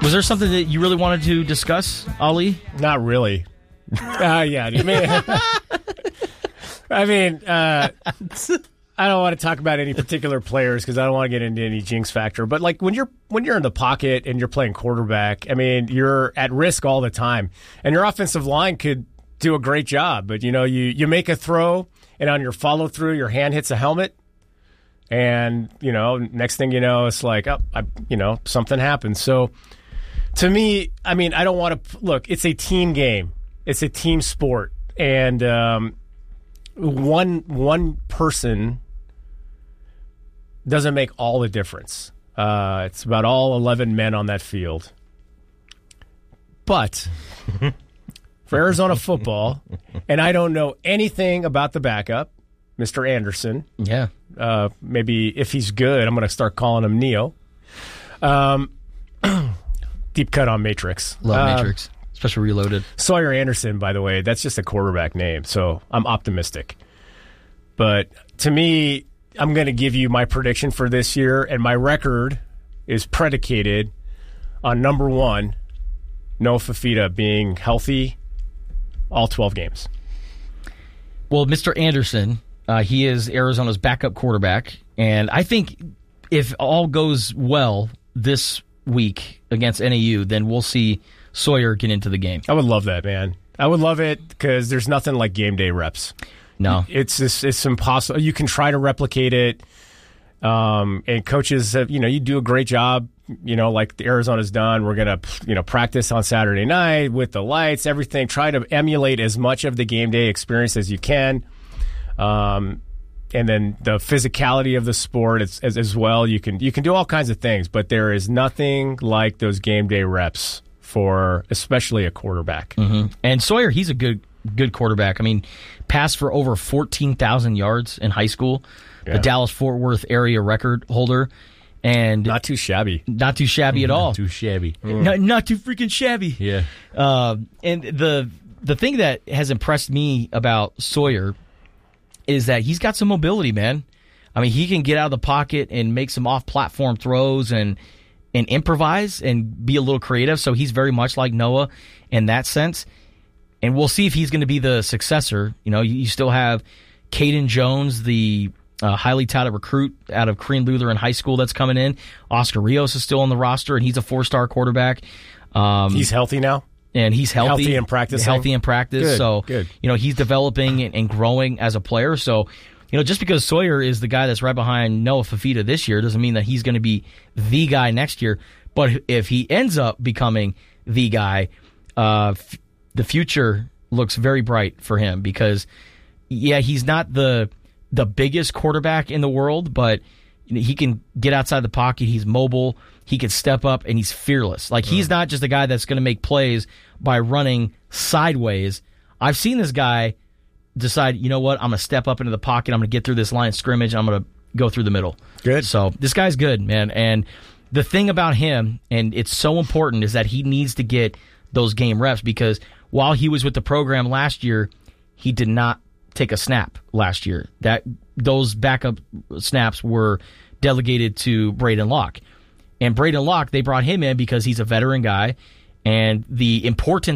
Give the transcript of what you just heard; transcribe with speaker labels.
Speaker 1: Was there something that you really wanted to discuss, Ali?
Speaker 2: Not really. Yeah. I mean, I don't want to talk about any particular players because I don't want to get into any jinx factor. But like when you're in the pocket and you're playing quarterback, I mean, you're at risk all the time, and your offensive line could do a great job. But you make a throw, and on your follow through, your hand hits a helmet, and next thing you know, it's like something happens. So to me, I mean, I don't want to look. It's a team game. It's a team sport, and one person doesn't make all the difference. It's about all 11 men on that field. But for Arizona football, and I don't know anything about the backup, Mr. Anderson.
Speaker 1: Yeah.
Speaker 2: Maybe if he's good, I'm going to start calling him Neo. Deep cut on Matrix.
Speaker 1: Love Matrix. Especially Reloaded.
Speaker 2: Sawyer Anderson, by the way, that's just a quarterback name, so I'm optimistic. But to me, I'm going to give you my prediction for this year, and my record is predicated on number one, Noah Fifita being healthy all 12 games.
Speaker 1: Well, Mr. Anderson, he is Arizona's backup quarterback, and I think if all goes well this week against NAU, then we'll see Sawyer get into the game.
Speaker 2: I would love that, man. I would love it because there's nothing like game day reps.
Speaker 1: No.
Speaker 2: It's impossible. You can try to replicate it, and coaches have, you do a great job, like Arizona's done. We're going to, practice on Saturday night with the lights, everything. Try to emulate as much of the game day experience as you can. And then the physicality of the sport as well. You can do all kinds of things, but there is nothing like those game day reps for especially a quarterback.
Speaker 1: Mm-hmm. And Sawyer, he's a good quarterback. I mean, passed for over 14,000 yards in high school, the Dallas-Fort Worth area record holder. And
Speaker 2: not too shabby.
Speaker 1: Not too shabby at all.
Speaker 3: Not too shabby.
Speaker 1: Not too freaking shabby.
Speaker 3: Yeah.
Speaker 1: And the thing that has impressed me about Sawyer is that he's got some mobility, man. I mean, he can get out of the pocket and make some off-platform throws and improvise and be a little creative. So he's very much like Noah in that sense. And we'll see if he's going to be the successor. You still have Caden Jones, the highly touted recruit out of Korean Lutheran High School that's coming in. Oscar Rios is still on the roster, and he's a 4-star quarterback.
Speaker 2: He's healthy now?
Speaker 1: And he's healthy
Speaker 2: in practice.
Speaker 1: Healthy in practice.
Speaker 2: Good,
Speaker 1: so,
Speaker 2: good.
Speaker 1: He's developing and growing as a player. So, just because Sawyer is the guy that's right behind Noah Fifita this year doesn't mean that he's going to be the guy next year. But if he ends up becoming the guy, the future looks very bright for him because, he's not the biggest quarterback in the world, but he can get outside the pocket. He's mobile. He can step up, and he's fearless. Like, he's not just a guy that's going to make plays by running sideways. I've seen this guy decide, you know what, I'm going to step up into the pocket. I'm going to get through this line of scrimmage. I'm going to go through the middle.
Speaker 2: Good.
Speaker 1: So this guy's good, man. And the thing about him, and it's so important, is that he needs to get those game reps because while he was with the program last year, he did not take a snap last year. Those backup snaps were delegated to Braden Locke. And Braden Locke, they brought him in because he's a veteran guy, and the importance